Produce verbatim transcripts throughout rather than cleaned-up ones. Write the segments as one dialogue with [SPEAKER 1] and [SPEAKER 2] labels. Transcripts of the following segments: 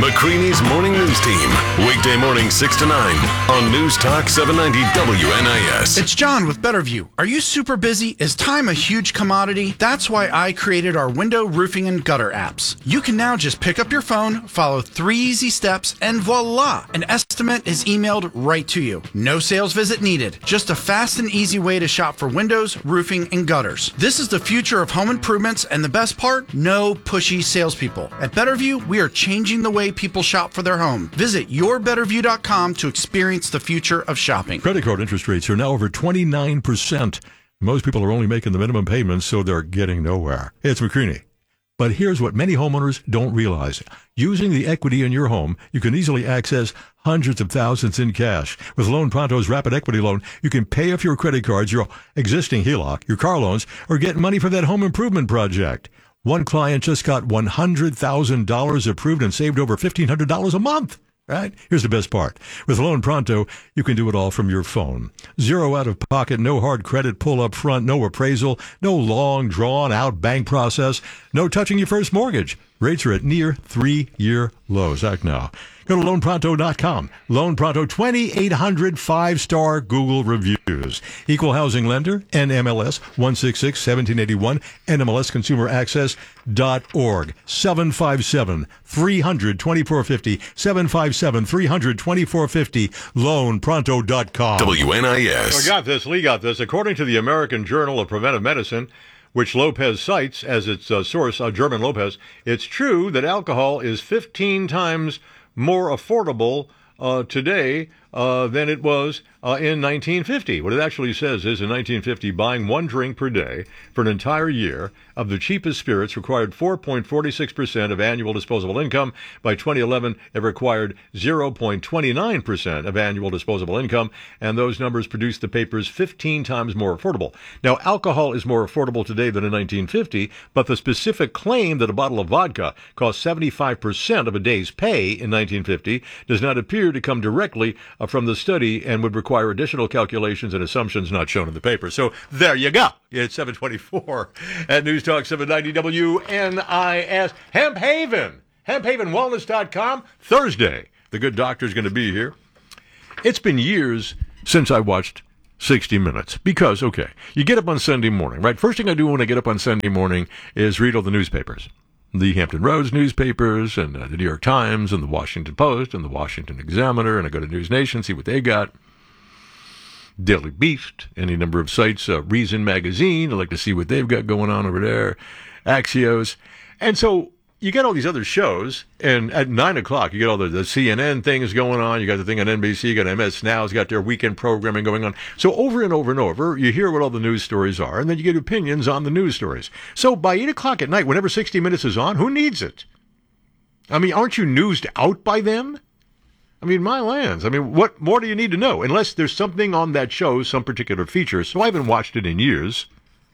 [SPEAKER 1] McCready's Morning News Team. Weekday morning six to nine on News Talk seven ninety W N I S.
[SPEAKER 2] It's John with Betterview. Are you super busy? Is time a huge commodity? That's why I created our window, roofing, and gutter apps. You can now just pick up your phone, follow three easy steps, and voila! An estimate is emailed right to you. No sales visit needed. Just a fast and easy way to shop for windows, roofing, and gutters. This is the future of home improvements, and the best part? No pushy salespeople. At Betterview, we are changing the way people shop for their home. Visit your better view dot com to experience the future of shopping.
[SPEAKER 3] Credit card interest rates are now over twenty-nine percent. Most people are only making the minimum payments, so they're getting nowhere. It's McCready. But here's what many homeowners don't realize. Using the equity in your home, you can easily access hundreds of thousands in cash. With Loan Pronto's Rapid Equity Loan, you can pay off your credit cards, your existing H E L O C, your car loans, or get money for that home improvement project. One client just got one hundred thousand dollars approved and saved over fifteen hundred dollars a month. Right? Here's the best part. With Loan Pronto, you can do it all from your phone. Zero out of pocket, no hard credit pull up front, no appraisal, no long drawn out bank process, no touching your first mortgage. Rates are at near three-year lows. Act now. Go to loan pronto dot com. Loan Pronto, twenty-eight hundred five-star Google reviews. Equal housing lender, N M L S one six six one seven eight one, N M L S consumer access dot org. seven five seven, three hundred, twenty-four fifty, seven five seven, three hundred, twenty-four fifty, loan pronto dot com.
[SPEAKER 1] W N I S.
[SPEAKER 4] We got this, Lee got this. According to the American Journal of Preventive Medicine, which Lopez cites as its uh, source, uh, German Lopez, it's true that alcohol is fifteen times more affordable uh, today uh, than it was uh, in nineteen fifty. What it actually says is in nineteen fifty, buying one drink per day for an entire year of the cheapest spirits required four point four six percent of annual disposable income. By twenty eleven, it required zero point two nine percent of annual disposable income, and those numbers produced the papers fifteen times more affordable. Now, alcohol is more affordable today than in nineteen fifty, but the specific claim that a bottle of vodka cost seventy-five percent of a day's pay in nineteen fifty does not appear to come directly uh, from the study and would require additional calculations and assumptions not shown in the paper. So there you go. It's seven twenty-four at News Talk seven ninety W N I S. Hemp Haven, hemp haven wellness dot com. Thursday, the good doctor's going to be here. It's been years since I watched sixty minutes because, okay, you get up on Sunday morning, right? First thing I do when I get up on Sunday morning is read all the newspapers. The Hampton Roads newspapers and uh, the New York Times and the Washington Post and the Washington Examiner, and I go to News Nation, see what they got. Daily Beast, any number of sites, uh, Reason Magazine, I like to see what they've got going on over there, Axios. And so you get all these other shows, and at nine o'clock, you get all the, the C N N things going on, you got the thing on N B C, you got M S Now's got their weekend programming going on. So over and over and over, you hear what all the news stories are, and then you get opinions on the news stories. So by eight o'clock at night, whenever sixty minutes is on, who needs it? I mean, aren't you newsed out by then? I mean, my lands. I mean, what more do you need to know? Unless there's something on that show, some particular feature. So I haven't watched it in years.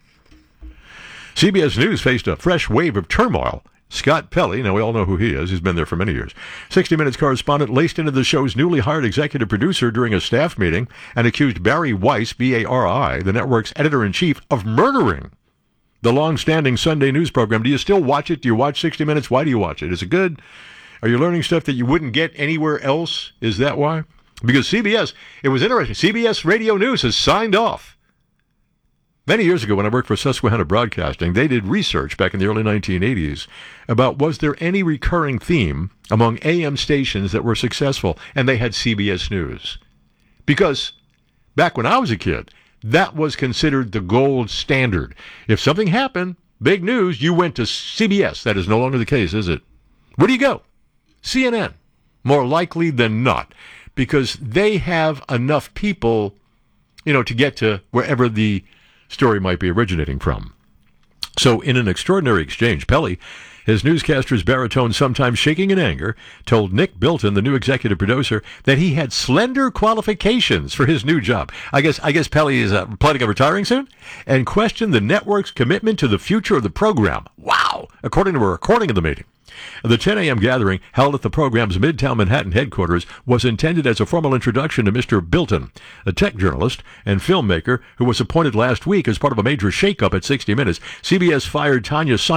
[SPEAKER 4] C B S News faced a fresh wave of turmoil. Scott Pelley, now we all know who he is. He's been there for many years. sixty minutes correspondent laced into the show's newly hired executive producer during a staff meeting and accused Barry Weiss, B A R I, the network's editor-in-chief, of murdering the long-standing Sunday news program. Do you still watch it? Do you watch sixty minutes? Why do you watch it? Is it good? Are you learning stuff that you wouldn't get anywhere else? Is that why? Because C B S, it was interesting. C B S Radio News has signed off. Many years ago when I worked for Susquehanna Broadcasting, they did research back in the early nineteen eighties about was there any recurring theme among A M stations that were successful, and they had C B S News. Because back when I was a kid, that was considered the gold standard. If something happened, big news, you went to C B S. That is no longer the case, is it? Where do you go? C N N, more likely than not, because they have enough people, you know, to get to wherever the story might be originating from. So in an extraordinary exchange, Pelley, his newscaster's baritone sometimes shaking in anger, told Nick Bilton, the new executive producer, that he had slender qualifications for his new job. I guess I guess Pelley is uh, planning on retiring soon, and questioned the network's commitment to the future of the program. Wow! According to a recording of the meeting. The ten a.m. gathering, held at the program's Midtown Manhattan headquarters, was intended as a formal introduction to Mister Bilton, a tech journalist and filmmaker who was appointed last week as part of a major shakeup at sixty minutes. C B S fired Tanya Simon,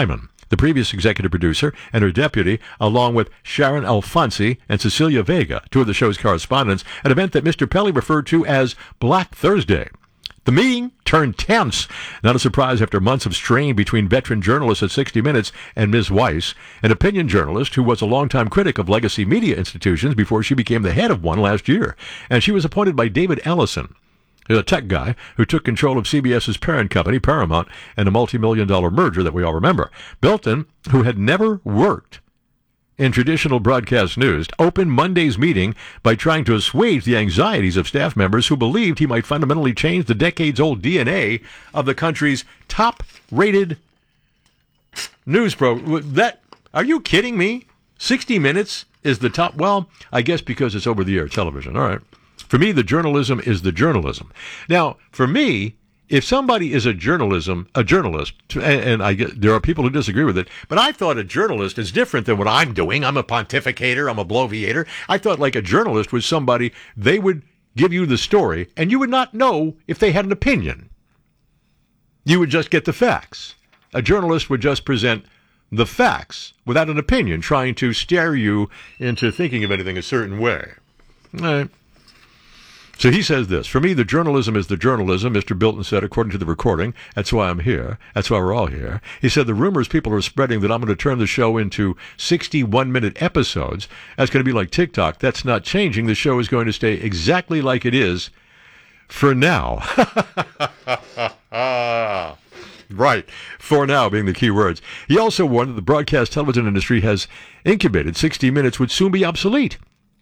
[SPEAKER 3] the previous executive producer, and her deputy, along with Sharon Alfonsi and Cecilia Vega, two of the show's correspondents, an event that Mister Pelly referred to as Black Thursday. The meeting turned tense. Not a surprise after months of strain between veteran journalists at sixty minutes and Miz Weiss, an opinion journalist who was a longtime critic of legacy media institutions before she became the head of one last year. And she was appointed by David Ellison, a tech guy who took control of C B S's parent company, Paramount, and a multi-million dollar merger that we all remember. Bilton, who had never worked in traditional broadcast news, opened Monday's meeting by trying to assuage the anxieties of staff members who believed he might fundamentally change the decades-old D N A of the country's top-rated news program. That, are you kidding me? sixty minutes is the top. Well, I guess because it's over-the-air television. All right. For me, the journalism is the journalism. Now, for me, if somebody is a journalism, a journalist, and, and I get there are people who disagree with it, but I thought a journalist is different than what I'm doing. I'm a pontificator. I'm a bloviator. I thought like a journalist was somebody, they would give you the story, and you would not know if they had an opinion. You would just get the facts. A journalist would just present the facts without an opinion, trying to steer you into thinking of anything a certain way. All right. So he says this, for me, the journalism is the journalism, Mister Bilton said, according to the recording. That's why I'm here. That's why we're all here. He said the rumors people are spreading that I'm going to turn the show into sixty-one-minute episodes, that's going to be like TikTok. That's not changing. The show is going to stay exactly like it is for now. Right. For now being the key words. He also warned that the broadcast television industry has incubated. sixty minutes would soon be obsolete.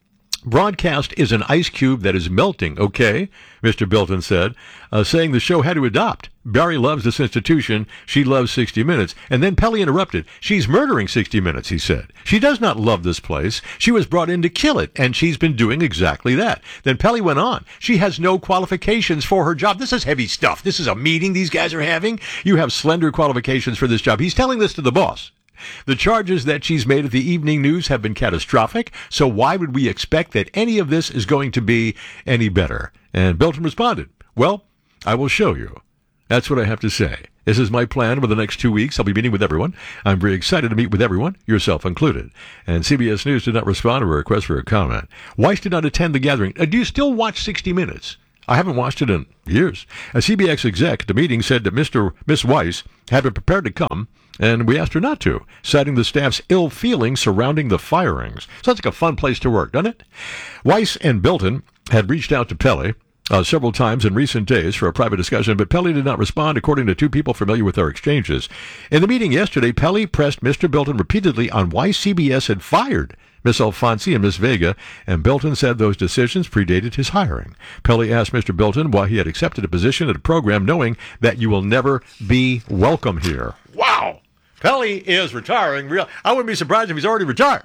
[SPEAKER 3] Broadcast is an ice cube that is melting, okay, Mister Bilton said, uh, saying the show had to adopt. Barry loves this institution. She loves sixty minutes. And then Pelly interrupted. She's murdering sixty minutes, he said. She does not love this place. She was brought in to kill it, and she's been doing exactly that. Then Pelly went on. She has no qualifications for her job. This is heavy stuff. This is a meeting these guys are having. You have slender qualifications for this job. He's telling this to the boss. The charges that she's made at the evening news have been catastrophic, so why would we expect that any of this is going to be any better? And Bilton responded, well, I will show you. That's what I have to say. This is my plan over the next two weeks. I'll be meeting with everyone. I'm very excited to meet with everyone, yourself included. And C B S News did not respond to a request for a comment. Weiss did not attend the gathering. Uh, do you still watch sixty minutes? I haven't watched it in years. A C B S exec at the meeting said that Mister Miss Weiss had been prepared to come, and we asked her not to, citing the staff's ill feelings surrounding the firings. Sounds like a fun place to work, doesn't it? Weiss and Bilton had reached out to Pelly uh, several times in recent days for a private discussion, but Pelly did not respond, according to two people familiar with their exchanges. In the meeting yesterday, Pelly pressed Mister Bilton repeatedly on why C B S had fired Miss Alfonsi and Miss Vega, and Bilton said those decisions predated his hiring. Pelly asked Mister Bilton why he had accepted a position at a program knowing that you will never be welcome here. Wow! Pelly is retiring. Real. I wouldn't be surprised if he's already retired.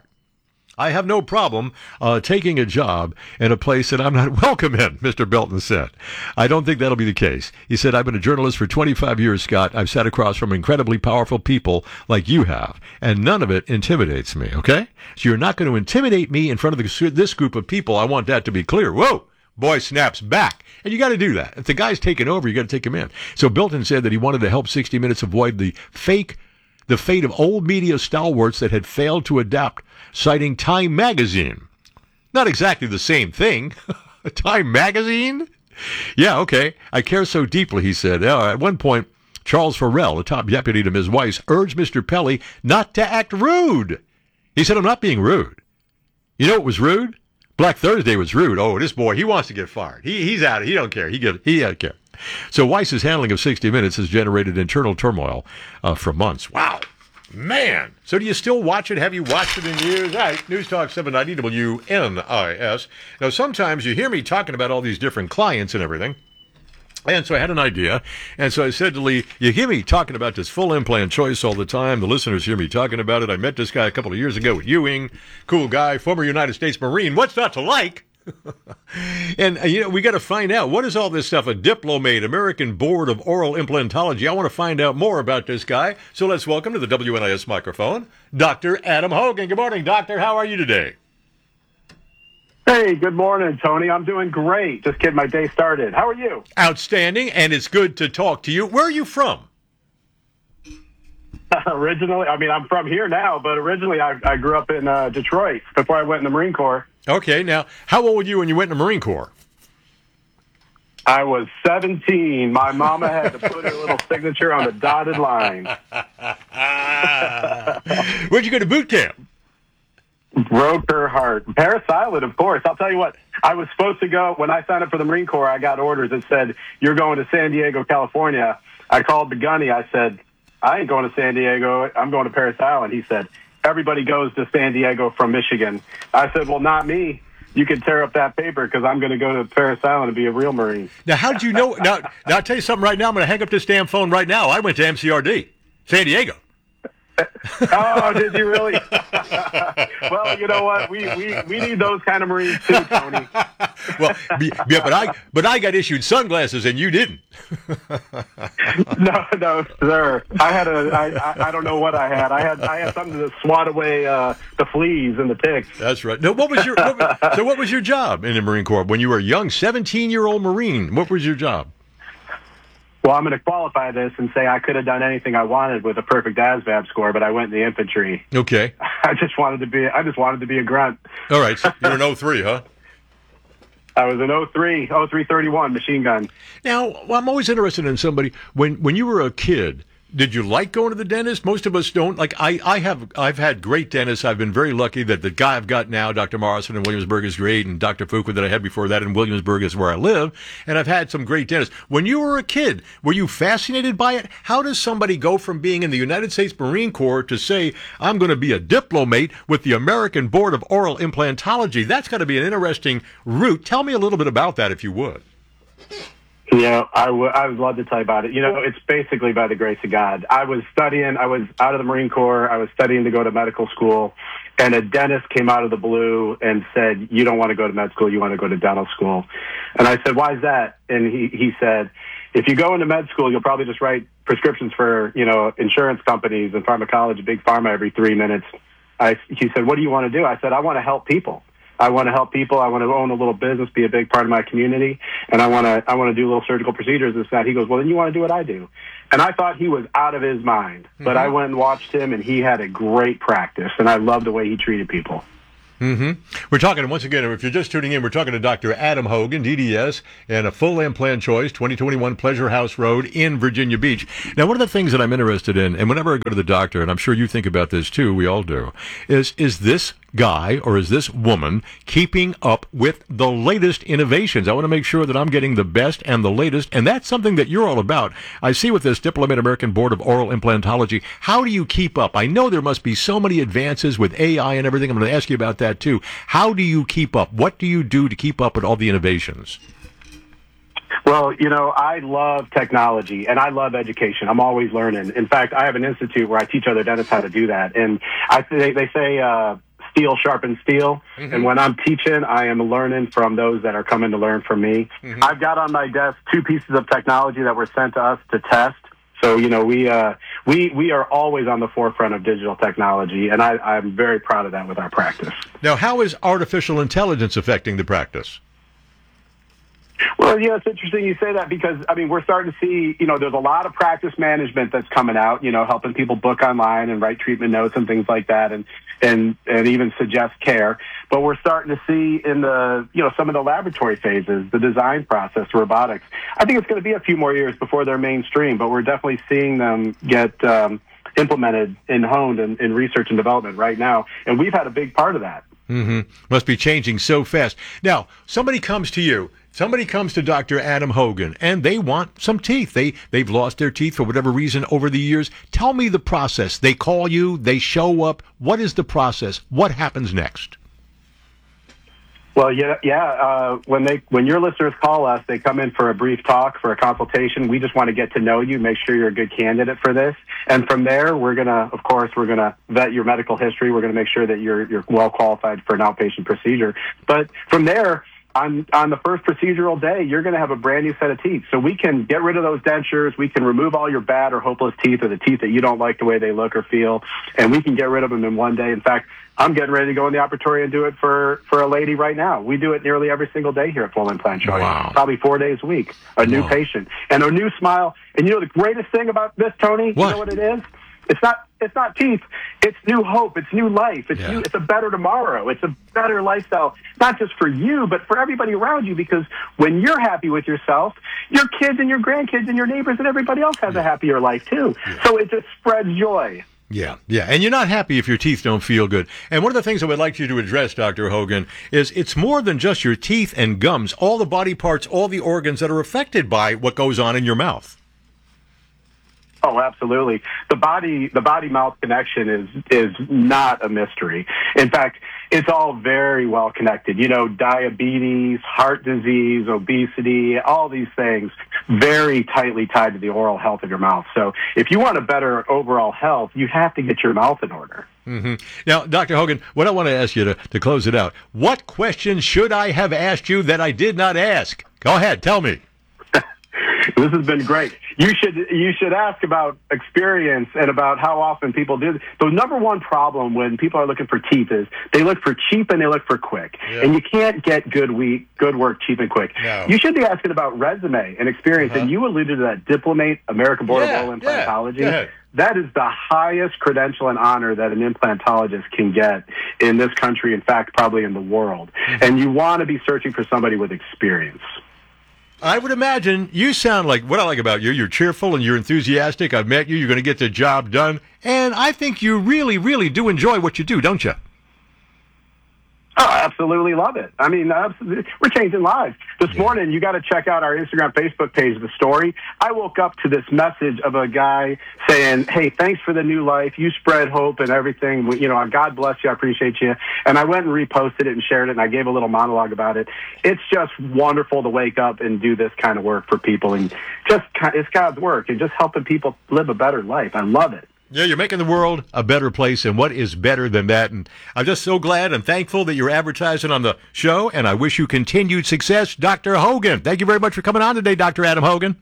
[SPEAKER 3] I have no problem uh, taking a job in a place that I'm not welcome in, Mister Bilton said. I don't think that'll be the case. He said, I've been a journalist for twenty-five years, Scott. I've sat across from incredibly powerful people like you have, and none of it intimidates me, okay? So you're not going to intimidate me in front of the, this group of people. I want that to be clear. Whoa! Boy snaps back. And you got to do that. If the guy's taking over, you got to take him in. So Bilton said that he wanted to help sixty minutes avoid the fake the fate of old media stalwarts that had failed to adapt, citing Time Magazine. Not exactly the same thing. Time Magazine? Yeah, okay. I care so deeply, he said. Uh, at one point, Charles Farrell, the top deputy to Miz Weiss, urged Mister Pelly not to act rude. He said, I'm not being rude. You know what was rude? Black Thursday was rude. Oh, this boy, he wants to get fired. He, he's out. He don't care. He, get, he don't care. So Weiss's handling of sixty minutes has generated internal turmoil uh, for months. Wow. Man. So do you still watch it? Have you watched it in years? All right. News Talk seven ninety W N I S. Now, sometimes you hear me talking about all these different clients and everything. And so I had an idea. And so I said to Lee, you hear me talking about this full implant choice all the time. The listeners hear me talking about it. I met this guy a couple of years ago at Ewing. Cool guy, former United States Marine. What's not to like? And, uh, you know, we got to find out, what is all this stuff? A Diplomate, American Board of Oral Implantology. I want to find out more about this guy. So let's welcome to the W N I S microphone, Doctor Adam Hogan. Good morning, Doctor. How are you today?
[SPEAKER 5] Hey, good morning, Tony. I'm doing great. Just getting my day started. How are you?
[SPEAKER 4] Outstanding, and it's good to talk to you. Where are you from?
[SPEAKER 5] originally, I mean, I'm from here now, but originally I, I grew up in uh, Detroit before I went in the Marine Corps.
[SPEAKER 4] Okay, now, how old were you when you went in the Marine Corps?
[SPEAKER 5] I was seventeen. My mama had to put her little signature on the dotted line.
[SPEAKER 4] Where'd you go to boot camp?
[SPEAKER 5] Broke her heart. Paris Island, of course. I'll tell you what, I was supposed to go, when I signed up for the Marine Corps, I got orders that said, you're going to San Diego, California. I called the gunny. I said, I ain't going to San Diego. I'm going to Paris Island. He said, everybody goes to San Diego from Michigan. I said, well, not me. You can tear up that paper because I'm going to go to Paris Island and be a real Marine.
[SPEAKER 4] Now, how did you know? Now, now, I'll tell you something right now. I'm going to hang up this damn phone right now. I went to M C R D, San Diego.
[SPEAKER 5] Oh, did you really? Well, you know what? We, we we need those kind of Marines too, Tony.
[SPEAKER 4] Well, yeah, but I but I got issued sunglasses and you didn't.
[SPEAKER 5] No, no, sir. I had a I, I I don't know what I had. I had I had something to swat away uh, the fleas and the ticks.
[SPEAKER 4] That's right. No, what was your what was, so? What was your job in the Marine Corps when you were a young seventeen-year-old Marine? What was your job?
[SPEAKER 5] Well, I'm going to qualify this and say I could have done anything I wanted with a perfect A S V A B score, but I went in the infantry.
[SPEAKER 4] Okay.
[SPEAKER 5] I just wanted to be. I just wanted to be a grunt.
[SPEAKER 4] All right. So you're an oh three, huh?
[SPEAKER 5] I was an oh three, oh three thirty-one machine gun.
[SPEAKER 4] Now, well, I'm always interested in somebody when when you were a kid. Did you like going to the dentist? Most of us don't. Like I, I have, I've had great dentists. I've been very lucky that the guy I've got now, Doctor Morrison in Williamsburg, is great, and Doctor Fuqua that I had before that in Williamsburg is where I live. And I've had some great dentists. When you were a kid, were you fascinated by it? How does somebody go from being in the United States Marine Corps to say, I'm going to be a diplomate with the American Board of Oral Implantology? That's got to be an interesting route. Tell me a little bit about that, if you would.
[SPEAKER 5] Yeah, I, w- I would love to tell you about it. You know, it's basically by the grace of God. I was studying, I was out of the Marine Corps, I was studying to go to medical school, and a dentist came out of the blue and said, you don't want to go to med school, you want to go to dental school. And I said, why is that? And he, he said, if you go into med school, you'll probably just write prescriptions for, you know, insurance companies and pharmacology, big pharma every three minutes. I, he said, what do you want to do? I said, I want to help people. I want to help people. I want to own a little business, be a big part of my community, and I want to I want to do little surgical procedures and that. He goes, well, then you want to do what I do. And I thought he was out of his mind, but mm-hmm. I went and watched him, and he had a great practice, and I loved the way he treated people.
[SPEAKER 4] Mm-hmm. We're talking, once again, if you're just tuning in, we're talking to Doctor Adam Hogan, D D S, and a full implant choice, twenty twenty-one Pleasure House Road in Virginia Beach. Now, one of the things that I'm interested in, and whenever I go to the doctor, and I'm sure you think about this too, we all do, is is this guy or is this woman keeping up with the latest innovations? I want to make sure that I'm getting the best and the latest, and that's something that you're all about. I see with this Diplomat American Board of Oral Implantology, how do you keep up? I know there must be so many advances with A I and everything. I'm going to ask you about that too. How do you keep up? What do you do to keep up with all the innovations?
[SPEAKER 5] Well, you know, I love technology and I love education. I'm always learning. In fact, I have an institute where I teach other dentists how to do that. And I they, they say, uh, steel sharpens steel. Mm-hmm. And when I'm teaching, I am learning from those that are coming to learn from me. Mm-hmm. I've got on my desk two pieces of technology that were sent to us to test. So, you know, we uh, we we are always on the forefront of digital technology, and I, I'm very proud of that with our practice.
[SPEAKER 4] Now, how is artificial intelligence affecting the practice?
[SPEAKER 5] Well, you know, it's interesting you say that because, I mean, we're starting to see, you know, there's a lot of practice management that's coming out, you know, helping people book online and write treatment notes and things like that and, and, and even suggest care. But we're starting to see in the, you know, some of the laboratory phases, the design process, robotics. I think it's going to be a few more years before they're mainstream, but we're definitely seeing them get um, implemented and honed in, in research and development right now. And we've had a big part of that.
[SPEAKER 4] Mm-hmm. Must be changing so fast. Now, somebody comes to you. Somebody comes to Doctor Adam Hogan, and they want some teeth. They, they've lost their teeth for whatever reason over the years. Tell me the process. They call you. They show up. What is the process? What happens next?
[SPEAKER 5] Well, yeah, yeah. Uh, when they, when your listeners call us, they come in for a brief talk, for a consultation. We just want to get to know you, make sure you're a good candidate for this, and from there, we're gonna, of course, we're gonna vet your medical history. We're gonna make sure that you're you're well qualified for an outpatient procedure. But from there, on on the first procedural day, you're going to have a brand new set of teeth. So we can get rid of those dentures. We can remove all your bad or hopeless teeth or the teeth that you don't like the way they look or feel, and we can get rid of them in one day. In fact, I'm getting ready to go in the operatory and do it for, for a lady right now. We do it nearly every single day here at Full Implant Choice.
[SPEAKER 4] Wow.
[SPEAKER 5] Probably four days a week. A new
[SPEAKER 4] wow.
[SPEAKER 5] patient. And a new smile. And you know the greatest thing about this, Tony?
[SPEAKER 4] What?
[SPEAKER 5] You know what it is? It's not it's not teeth. It's new hope. It's new life. It's
[SPEAKER 3] Yeah.
[SPEAKER 5] new, it's a better tomorrow. It's a better lifestyle, not just for you, but for everybody around you. Because when you're happy with yourself, your kids and your grandkids and your neighbors and everybody else has
[SPEAKER 3] Yeah.
[SPEAKER 5] a happier life too.
[SPEAKER 3] Yeah.
[SPEAKER 5] So it just spreads joy.
[SPEAKER 4] Yeah, yeah, and you're not happy if your teeth don't feel good. And one of the things I would like you to address, Doctor Hogan, is it's more than just your teeth and gums, all the body parts, all the organs that are affected by what goes on in your mouth.
[SPEAKER 5] Oh, absolutely. The body, the body-mouth connection is is not a mystery. In fact, it's all very well connected. You know, diabetes, heart disease, obesity, all these things very tightly tied to the oral health of your mouth. So if you want a better overall health, you have to get your mouth in order.
[SPEAKER 4] Mm-hmm. Now, Doctor Hogan, what I want to ask you to, to close it out, what questions should I have asked you that I did not ask? Go ahead, tell me.
[SPEAKER 5] This has been great. You should you should ask about experience and about how often people do. The number one problem when people are looking for teeth is they look for cheap and they look for quick.
[SPEAKER 4] Yeah.
[SPEAKER 5] And you can't get good we good work cheap and quick.
[SPEAKER 4] No.
[SPEAKER 5] You should be asking about resume and experience.
[SPEAKER 4] Uh-huh.
[SPEAKER 5] And you alluded to that Diplomate American Board
[SPEAKER 4] Yeah,
[SPEAKER 5] of Oral
[SPEAKER 4] yeah.
[SPEAKER 5] Implantology.
[SPEAKER 4] Go ahead.
[SPEAKER 5] That is the highest credential and honor that an implantologist can get in this country, in fact, probably in the world.
[SPEAKER 4] Mm-hmm.
[SPEAKER 5] And you want to be searching for somebody with experience.
[SPEAKER 4] I would imagine you sound like, what I like about you, you're cheerful and you're enthusiastic. I've met you, you're going to get the job done. And I think you really, really do enjoy what you do, don't you?
[SPEAKER 5] Oh, I absolutely love it. I mean, absolutely. We're changing lives. This
[SPEAKER 4] Yeah.
[SPEAKER 5] morning, you got to check out our Instagram, Facebook page, The Story. I woke up to this message of a guy saying, hey, thanks for the new life. You spread hope and everything. You know, God bless you. I appreciate you. And I went and reposted it and shared it, and I gave a little monologue about it. It's just wonderful to wake up and do this kind of work for people. And just, it's God's work and just helping people live a better life. I love it.
[SPEAKER 4] Yeah, you're making the world a better place, and what is better than that? And I'm just so glad and thankful that you're advertising on the show, and I wish you continued success. Doctor Hogan, thank you very much for coming on today, Doctor Adam Hogan.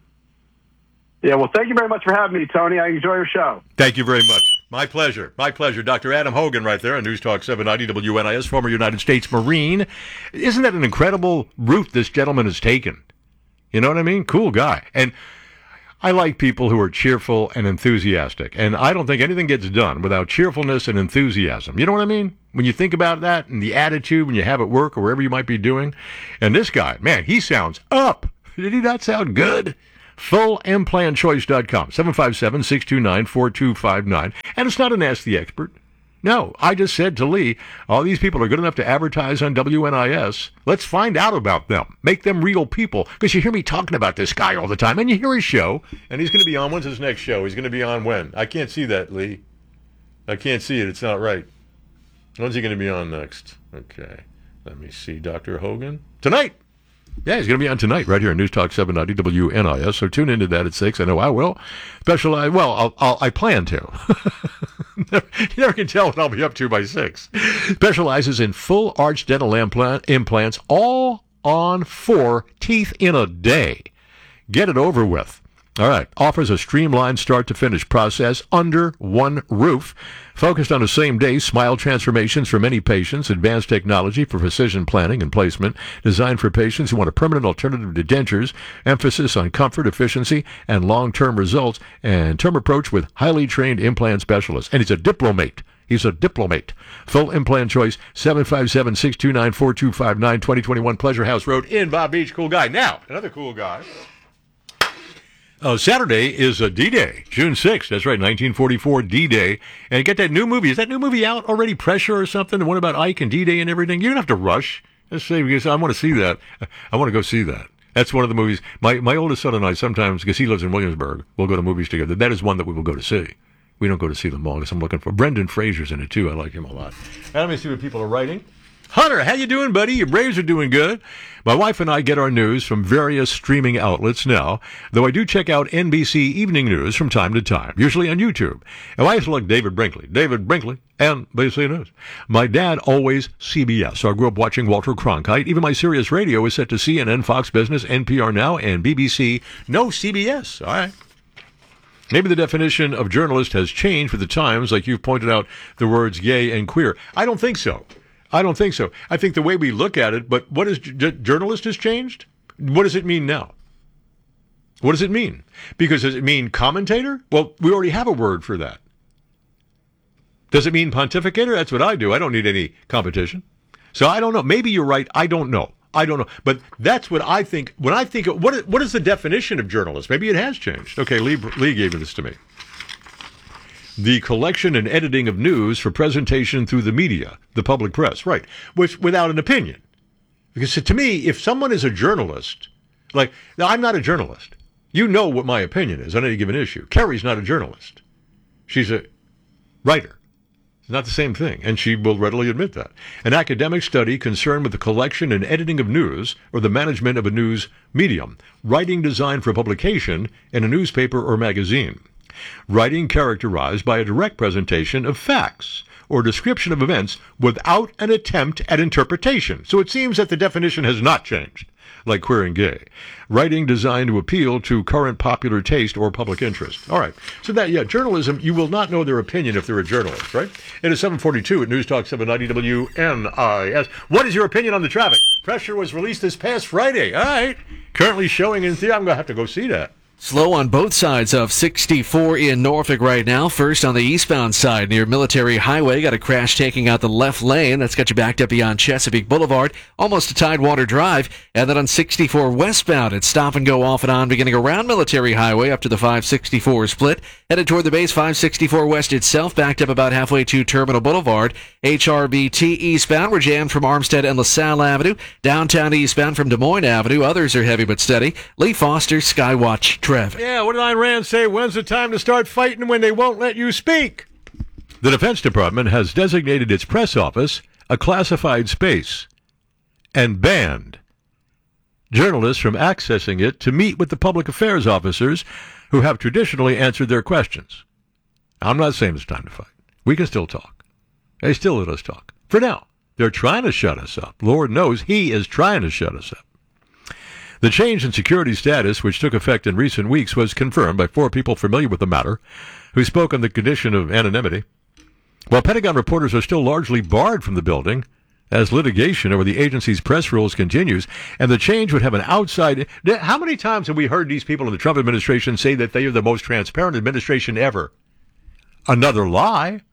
[SPEAKER 5] Yeah, well, thank you very much for having me, Tony. I enjoy your show.
[SPEAKER 4] Thank you very much. My pleasure. My pleasure. Doctor Adam Hogan right there on News Talk seven ninety W N I S, former United States Marine. Isn't that an incredible route this gentleman has taken? You know what I mean? Cool guy. And I like people who are cheerful and enthusiastic, and I don't think anything gets done without cheerfulness and enthusiasm. You know what I mean? When you think about that and the attitude when you have at work or wherever you might be doing. And this guy, man, he sounds up. Did he not sound good? full implant choice dot com, seven five seven, six two nine, four two five nine. And it's not an Ask the Expert. No, I just said to Lee, all these people are good enough to advertise on W N I S. Let's find out about them. Make them real people. Because you hear me talking about this guy all the time, and you hear his show. And he's going to be on, when's his next show? He's going to be on when? I can't see that, Lee. I can't see it. It's not right. When's he going to be on next? Okay. Let me see, Doctor Hogan. Tonight. Yeah, he's going to be on tonight right here on News Talk seven ninety W N I S. So tune into that at six. I know I will. Specialize. Well, I'll, I'll, I plan to. You never can tell what I'll be up to by six. Specializes in full arch dental implant, implants, all on four teeth in a day. Get it over with. All right. Offers a streamlined start-to-finish process under one roof. Focused on the same day, smile transformations for many patients, advanced technology for precision planning and placement, designed for patients who want a permanent alternative to dentures, emphasis on comfort, efficiency, and long-term results, and term approach with highly trained implant specialists. And he's a diplomate. He's a diplomate. Full implant choice, seven five seven, six two nine, four two five nine, twenty twenty-one Pleasure House Road in Bob Beach. Cool guy. Now, another cool guy. Uh, Saturday is a D-Day, June sixth. That's right, nineteen forty-four D-Day. And get that new movie. Is that new movie out already? Pressure or something? The one about Ike and D-Day and everything? You don't have to rush. Let's say, because I want to see that. I want to go see that. That's one of the movies. My my oldest son and I sometimes, because he lives in Williamsburg, we'll go to movies together. That is one that we will go to see. We don't go to see them all because I'm looking for. Brendan Fraser's in it too. I like him a lot. Now, let me see what people are writing. Hunter, how you doing, buddy? Your Braves are doing good. My wife and I get our news from various streaming outlets now, though I do check out N B C Evening News from time to time, usually on YouTube. And I used to like David Brinkley. David Brinkley and B B C News. My dad always C B S, so I grew up watching Walter Cronkite. Even my Sirius radio is set to C N N, Fox Business, N P R Now, and B B C. No C B S. All right. Maybe the definition of journalist has changed with the times, like you've pointed out the words gay and queer. I don't think so. I don't think so. I think the way we look at it, but what is j- journalist has changed? What does it mean now? What does it mean? Because does it mean commentator? Well, we already have a word for that. Does it mean pontificator? That's what I do. I don't need any competition. So I don't know. Maybe you're right. I don't know. I don't know. But that's what I think. When I think, of, what, is, what is the definition of journalist? Maybe it has changed. Okay, Lee, Lee gave this to me. The collection and editing of news for presentation through the media, the public press. Right. Which, without an opinion. Because to me, if someone is a journalist, like, now I'm not a journalist. You know what my opinion is on any given issue. Carrie's not a journalist. She's a writer. It's not the same thing, and she will readily admit that. An academic study concerned with the collection and editing of news or the management of a news medium. Writing designed for publication in a newspaper or magazine. Writing characterized by a direct presentation of facts or description of events without an attempt at interpretation. So it seems that the definition has not changed, like queer and gay. Writing designed to appeal to current popular taste or public interest. All right. So that, yeah, journalism, you will not know their opinion if they're a journalist, right? It is seven forty-two at News Talk seven ninety W N I S. What is your opinion on the traffic? Pressure was released this past Friday. All right. Currently showing in theater. I'm going to have to go see that.
[SPEAKER 6] Slow on both sides of sixty-four in Norfolk right now. First on the eastbound side near Military Highway. Got a crash taking out the left lane. That's got you backed up beyond Chesapeake Boulevard, almost to Tidewater Drive. And then on sixty-four westbound, it's stop and go off and on beginning around Military Highway up to the five sixty-four split. Headed toward the base, five sixty-four west itself, backed up about halfway to Terminal Boulevard. H R B T eastbound, we're jammed from Armstead and LaSalle Avenue. Downtown eastbound from Des Moines Avenue. Others are heavy but steady. Lee Foster, Skywatch traffic.
[SPEAKER 4] Yeah, what did Ayn Rand say? When's the time to start fighting when they won't let you speak? The Defense Department has designated its press office a classified space and banned journalists from accessing it to meet with the public affairs officers who have traditionally answered their questions. I'm not saying it's time to fight. We can still talk. They still let us talk. For now, they're trying to shut us up. Lord knows he is trying to shut us up. The change in security status, which took effect in recent weeks, was confirmed by four people familiar with the matter who spoke on the condition of anonymity. While Pentagon reporters are still largely barred from the building, as litigation over the agency's press rules continues, and the change would have an outside... How many times have we heard these people in the Trump administration say that they are the most transparent administration ever? Another lie.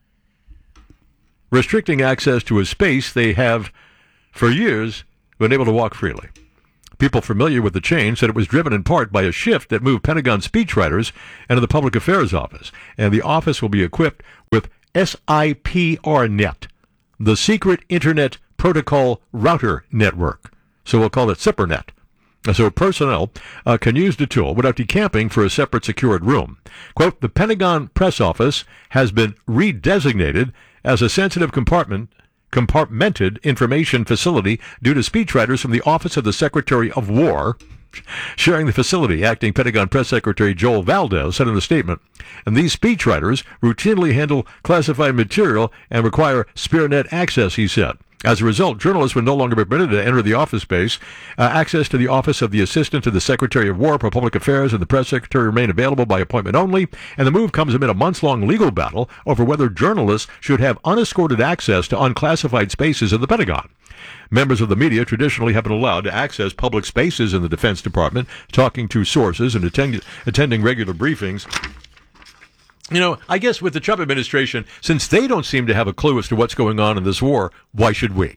[SPEAKER 4] Restricting access to a space they have, for years, been able to walk freely. People familiar with the change said it was driven in part by a shift that moved Pentagon speechwriters into the Public Affairs Office, and the office will be equipped with S I P R net, the Secret Internet Protocol Router Network. So we'll call it SIPRnet. So personnel uh, can use the tool without decamping for a separate secured room. Quote, the Pentagon Press Office has been redesignated as a sensitive compartment compartmented information facility due to speechwriters from the Office of the Secretary of War sharing the facility. Acting Pentagon Press Secretary Joel Valdez said in a statement, and these speechwriters routinely handle classified material and require SpearNet access, he said. As a result, journalists would no longer be permitted to enter the office space. Uh, access to the Office of the Assistant to the Secretary of War for Public Affairs and the Press Secretary remain available by appointment only, and the move comes amid a months-long legal battle over whether journalists should have unescorted access to unclassified spaces in the Pentagon. Members of the media traditionally have been allowed to access public spaces in the Defense Department, talking to sources and attend- attending regular briefings. You know, I guess with the Trump administration, since they don't seem to have a clue as to what's going on in this war, why should we?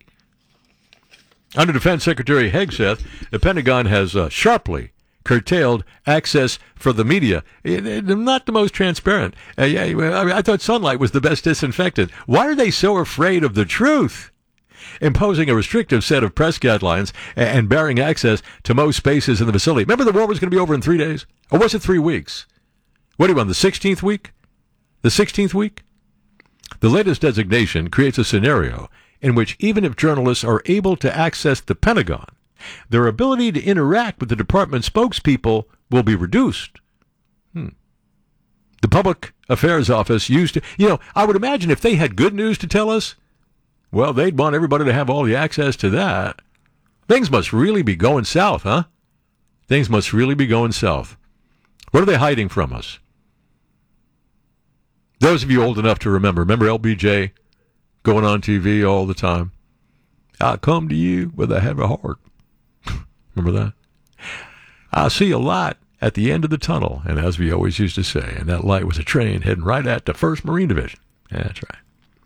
[SPEAKER 4] Under Defense Secretary Hegseth, the Pentagon has uh, sharply curtailed access for the media. It, it, not the most transparent. Uh, yeah, I, mean, I thought sunlight was the best disinfectant. Why are they so afraid of the truth? Imposing a restrictive set of press guidelines and, and barring access to most spaces in the facility. Remember the war was going to be over in three days? Or was it three weeks? What are you on, the sixteenth week? The sixteenth week? The latest designation creates a scenario in which even if journalists are able to access the Pentagon, their ability to interact with the department spokespeople will be reduced. Hmm. The Public Affairs Office used to, you know, I would imagine if they had good news to tell us, well, they'd want everybody to have all the access to that. Things must really be going south, huh? Things must really be going south. What are they hiding from us? Those of you old enough to remember, remember L B J going on T V all the time? I come to you with a heavy heart. Remember that? I see a light at the end of the tunnel, and as we always used to say, and that light was a train heading right at the first Marine Division. Yeah, that's right.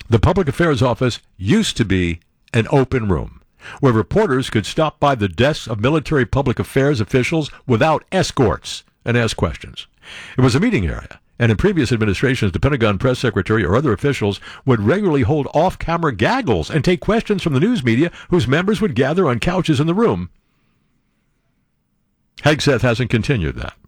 [SPEAKER 3] The Public Affairs Office used to be an open room where reporters could stop by the desks of military public affairs officials without escorts and ask questions. It was a meeting area, and in previous administrations, the Pentagon press secretary or other officials would regularly hold off-camera gaggles and take questions from the news media, whose members would gather on couches in the room. Hegseth hasn't continued that.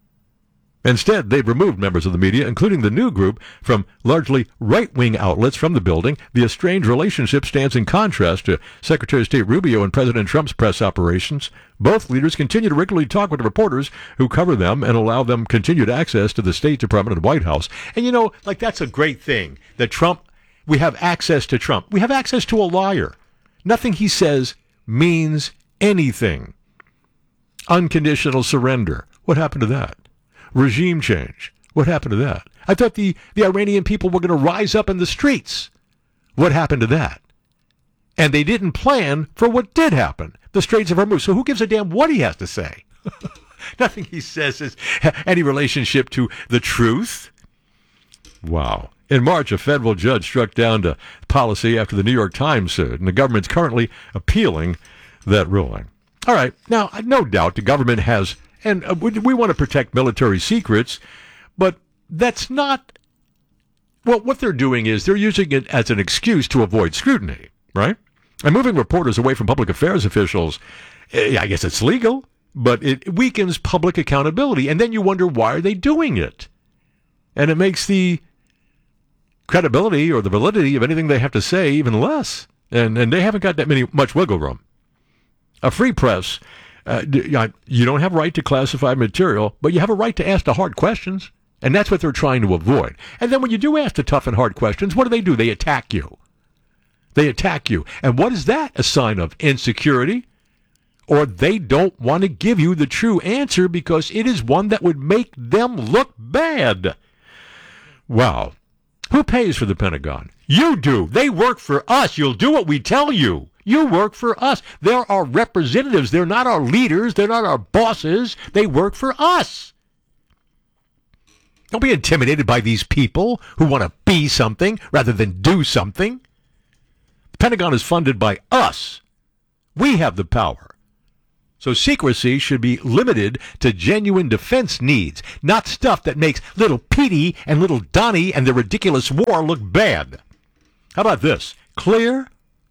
[SPEAKER 3] Instead, they've removed members of the media, including the new group, from largely right-wing outlets from the building. The estranged relationship stands in contrast to Secretary of State Rubio and President Trump's press operations. Both leaders continue to regularly talk with reporters who cover them and allow them continued access to the State Department and White House. And, you know, like, that's a great thing, that Trump, we have access to Trump. We have access to a liar. Nothing he says means anything. Unconditional surrender. What happened to that? Regime change. What happened to that? I thought the, the Iranian people were going to rise up in the streets. What happened to that? And they didn't plan for what did happen, the Straits of Hormuz. So who gives a damn what he has to say? Nothing he says has any relationship to the truth. Wow. In March, a federal judge struck down the policy after the New York Times sued, and the government's currently appealing that ruling. All right. Now, no doubt the government has, and we, we want to protect military secrets, but that's not, well, what they're doing is they're using it as an excuse to avoid scrutiny, right? And moving reporters away from public affairs officials, I guess it's legal, but it weakens public accountability. And then you wonder, why are they doing it? And it makes the credibility or the validity of anything they have to say even less. And and they haven't got that many much wiggle room. A free press, uh, you don't have a right to classify material, but you have a right to ask the hard questions. And that's what they're trying to avoid. And then when you do ask the tough and hard questions, what do they do? They attack you. They attack you. And what is that? A sign of insecurity? Or they don't want to give you the true answer because it is one that would make them look bad. Wow. Who pays for the Pentagon? You do. They work for us. You'll do what we tell you. You work for us. They're our representatives. They're not our leaders. They're not our bosses. They work for us. Don't be intimidated by these people who want to be something rather than do something. The Pentagon is funded by us. We have the power. So secrecy should be limited to genuine defense needs, not stuff that makes little Petey and little Donnie and the ridiculous war look bad. How about this? Clear,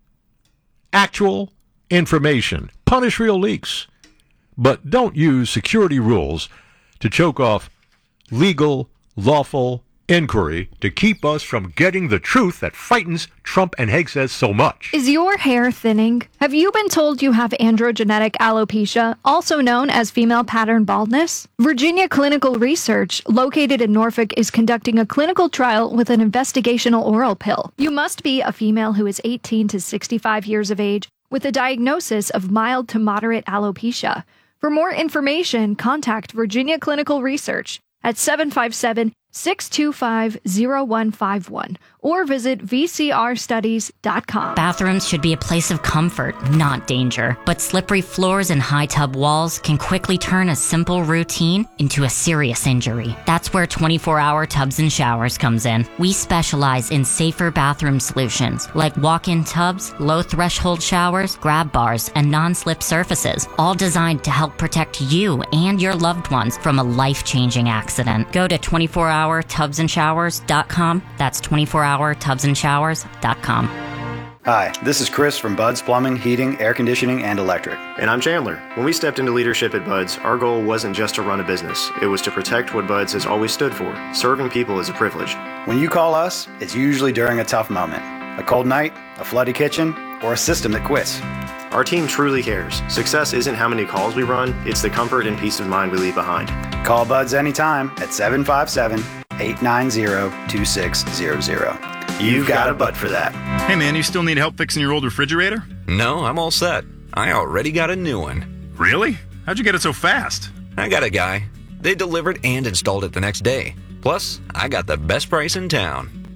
[SPEAKER 3] actual information. Punish real leaks. But don't use security rules to choke off legal, lawful inquiry to keep us from getting the truth that frightens Trump and Hegseth so much.
[SPEAKER 7] Is your hair thinning? Have you been told you have androgenetic alopecia, also known as female pattern baldness? Virginia Clinical Research, located in Norfolk, is conducting a clinical trial with an investigational oral pill. You must be a female who is eighteen to sixty-five years of age with a diagnosis of mild to moderate alopecia. For more information, contact Virginia Clinical Research at seven five seven, six two five, zero one five one or visit v c r studies dot com.
[SPEAKER 8] Bathrooms should be a place of comfort, not danger. But slippery floors and high tub walls can quickly turn a simple routine into a serious injury. That's where twenty-four hour Tubs and Showers comes in. We specialize in safer bathroom solutions like walk-in tubs, low-threshold showers, grab bars, and non-slip surfaces, all designed to help protect you and your loved ones from a life-changing accident. Go to twenty-four hour tubs and showers dot com. That's twenty-four hour tubs and showers dot com.
[SPEAKER 9] Hi, this is Chris from Bud's Plumbing, Heating, Air Conditioning, and Electric.
[SPEAKER 10] And I'm Chandler. When we stepped into leadership at Bud's, our goal wasn't just to run a business. It was to protect what Bud's has always stood for. Serving people is a privilege.
[SPEAKER 9] When you call us, it's usually during a tough moment. A cold night, a flooded kitchen, or a system that quits.
[SPEAKER 10] Our team truly cares. Success isn't how many calls we run, it's the comfort and peace of mind we leave behind.
[SPEAKER 9] Call Bud's anytime at seven five seven, eight nine zero, two six zero zero. You've got a Bud for that.
[SPEAKER 11] Hey man, you still need help fixing your old refrigerator?
[SPEAKER 12] No, I'm all set. I already got a new one.
[SPEAKER 11] Really? How'd you get it so fast?
[SPEAKER 12] I got a guy. They delivered and installed it the next day. Plus, I got the best price in town.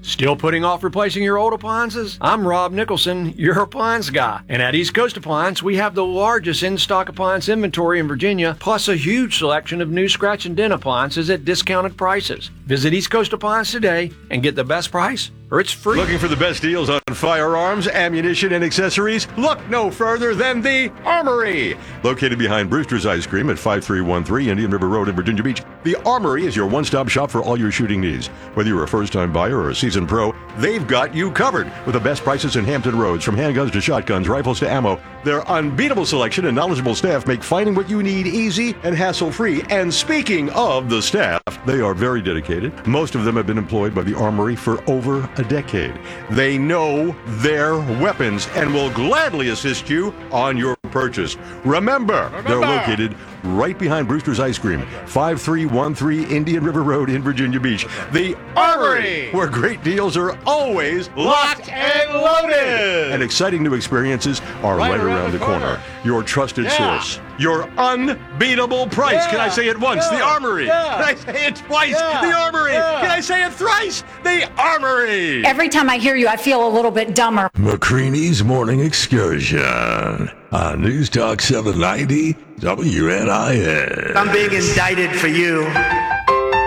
[SPEAKER 13] Still putting off replacing your old appliances? I'm Rob Nicholson, your appliance guy. And at East Coast Appliance, we have the largest in-stock appliance inventory in Virginia, plus a huge selection of new scratch and dent appliances at discounted prices. Visit East Coast Appliance today and get the best price, or it's free.
[SPEAKER 4] Looking for the best deals on firearms, ammunition, and accessories? Look no further than the Armory. Located behind Brewster's Ice Cream at five three one three Indian River Road in Virginia Beach, the Armory is your one-stop shop for all your shooting needs. Whether you're a first-time buyer or a seasoned pro, they've got you covered with the best prices in Hampton Roads. From handguns to shotguns, rifles to ammo, their unbeatable selection and knowledgeable staff make finding what you need easy and hassle-free. And speaking of the staff, they are very dedicated. Most of them have been employed by the Armory for over a decade. They know their weapons and will gladly assist you on your purchase. Remember, Remember, they're located right behind Brewster's Ice Cream, five three one three Indian River Road in Virginia Beach. The Armory, where great deals are always locked and loaded. And exciting new experiences are right, right around, around the corner. corner. Your trusted yeah. source. Your unbeatable price. Yeah. Can I say it once? Yeah. The Armory. Yeah. Can I say it twice? Yeah. The Armory. Yeah. Can I say it thrice? The Armory.
[SPEAKER 14] Every time I hear you, I feel a little bit dumber.
[SPEAKER 15] McCready's Morning Excursion on News Talk seven ninety W N I S.
[SPEAKER 16] I'm being indicted for you.